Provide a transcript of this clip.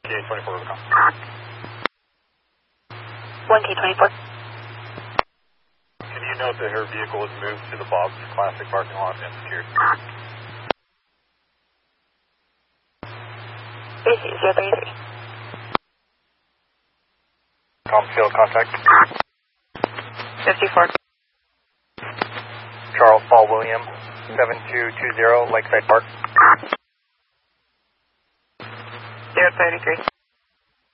K24 Rubicon. 1K24. Can you note that her vehicle was moved to the Bob's Classic parking lot and secured? 36033. Field contact. 54. Charles Paul William, 7220 Lakeside Park. 033.